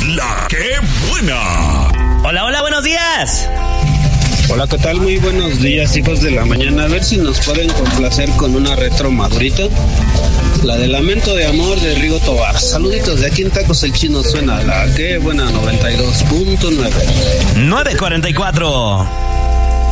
La que buena. Hola, hola, buenos días. Hola, ¿qué tal? Muy buenos días, hijos de la mañana. A ver si nos pueden complacer con una retro madurita. La de Lamento de Amor de Rigo Tobar. Saluditos, de aquí en Tacos el Chino suena La que buena 92.9. 9:44.